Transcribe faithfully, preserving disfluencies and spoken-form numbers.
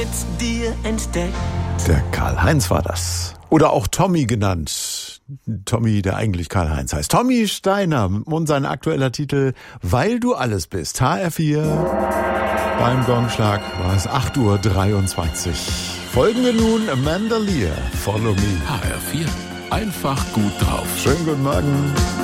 dir entdeckt. Der Karl-Heinz war das. Oder auch Tommy genannt. Tommy, der eigentlich Karl-Heinz heißt. Tommy Steiner und sein aktueller Titel Weil du alles bist. H R vier. Beim Gongschlag war es acht Uhr dreiundzwanzig. Folgen wir nun Amanda Lear. Follow me. H R vier. Einfach gut drauf. Schönen guten Morgen.